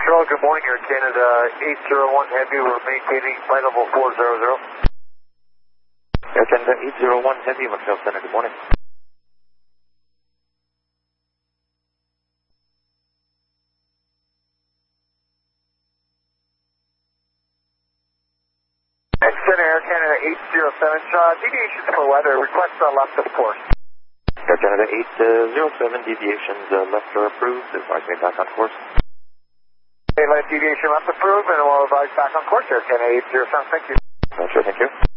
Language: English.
Control, good morning. Air Canada 801 Heavy. We're maintaining flight level 400. Air Canada 801 Heavy, Montreal Center, good morning. Center Air Canada 807, deviations for weather, request left of course. Air Canada 807, deviations left are approved, advise me back on course. Okay, let deviation left approved, and we'll advise back on course. Air Canada 807, thank you. Sure, thank you.